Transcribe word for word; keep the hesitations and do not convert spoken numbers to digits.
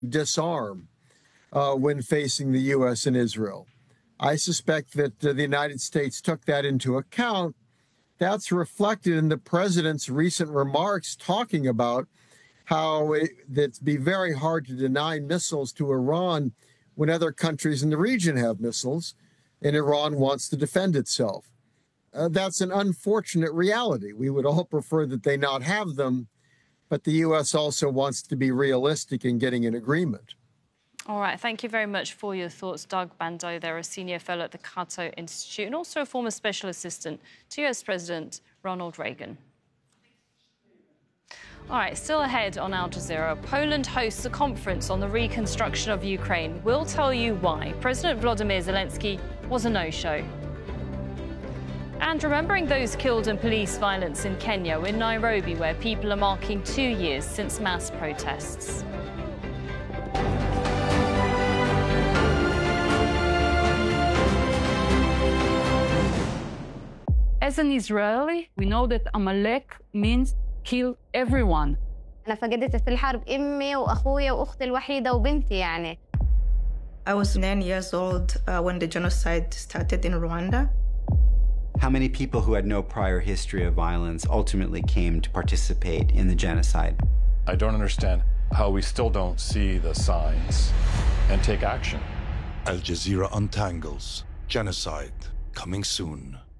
disarm uh, when facing the U S and Israel. I suspect that uh, the United States took that into account. That's reflected in the president's recent remarks talking about how it, it'd be very hard to deny missiles to Iran when other countries in the region have missiles, and Iran wants to defend itself. Uh, that's an unfortunate reality. We would all prefer that they not have them, but the U S also wants to be realistic in getting an agreement. All right, thank you very much for your thoughts, Doug Bandow. They're a senior fellow at the Cato Institute and also a former special assistant to U S President Ronald Reagan. All right, still ahead on Al Jazeera, Poland hosts a conference on the reconstruction of Ukraine. We'll tell you why President Volodymyr Zelensky was a no-show. And remembering those killed in police violence in Kenya, in Nairobi, where people are marking two years since mass protests. As an Israeli, we know that Amalek means kill everyone. أنا فقدت في الحرب أمي وأخويا وأختي الوحيدة وبنتي يعني. I was nine years old uh, when the genocide started in Rwanda. How many people who had no prior history of violence ultimately came to participate in the genocide? I don't understand how we still don't see the signs and take action. Al Jazeera Untangles. Genocide. Coming soon.